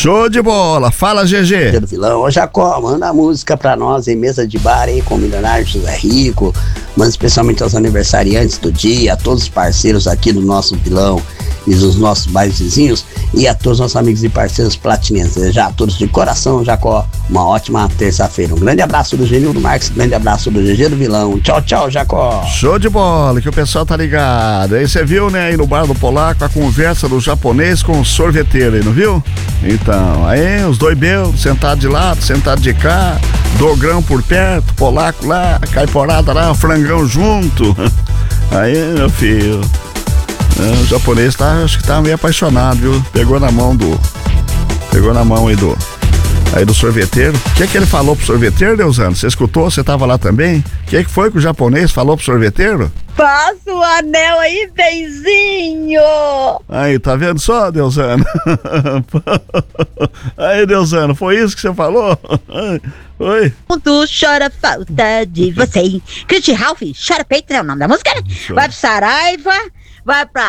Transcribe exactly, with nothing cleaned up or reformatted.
Show de bola, fala G G. Do vilão, ô Jacó, manda a música pra nós em mesa de bar aí com o milionário José Rico, manda especialmente aos aniversariantes do dia, a todos os parceiros aqui do nosso vilão e dos nossos bairros vizinhos e a todos os nossos amigos e parceiros platinenses. Desejar a todos de coração, Jacó, uma ótima terça-feira. Um grande abraço do Genildo Marques, um grande abraço do G G do vilão. Tchau, tchau, Jacó. Show de bola, que o pessoal tá ligado. Aí você viu, né, aí no bar do Polaco, a conversa do japonês com o sorveteiro aí, não viu? Então, aí os dois belos, sentado de lado, sentado de cá, dogrão por perto, polaco lá, caiporada lá, frangão junto. Aí, meu filho, o japonês tá, acho que tá meio apaixonado, viu? Pegou na mão do, pegou na mão aí do, aí do sorveteiro. O que que ele falou pro sorveteiro, Deusano? Você escutou? Você tava lá também? O que que foi que o japonês falou pro sorveteiro? Passa o anel aí, benzinho! Aí, tá vendo só, Deusano? Aí, Deusano, foi isso que você falou? Oi? Tu chora falta de você. Christy Ralph, chora peito, é o nome da música, né? Vai pro Saraiva, vai pra